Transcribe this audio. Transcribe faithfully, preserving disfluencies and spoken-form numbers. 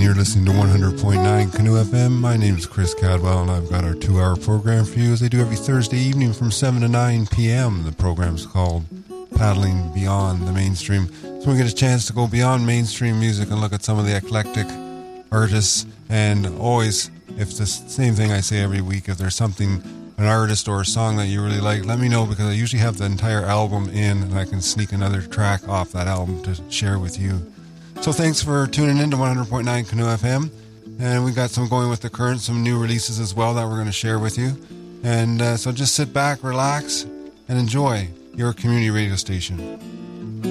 you're listening to one hundred point nine Canoe F M. My name is Chris Cadwell, and I've got our two-hour program for you, as I do every Thursday evening from seven to nine p.m. The program's called Paddling Beyond the Mainstream. So we get a chance to go beyond mainstream music and look at some of the eclectic artists. And always, if it's the same thing I say every week, if there's something, an artist or a song that you really like, let me know, because I usually have the entire album in, and I can sneak another track off that album to share with you. So thanks for tuning in to one hundred point nine Canoe F M. And we got some going with the current, some new releases as well that we're going to share with you. And uh, so just sit back, relax, and enjoy your community radio station.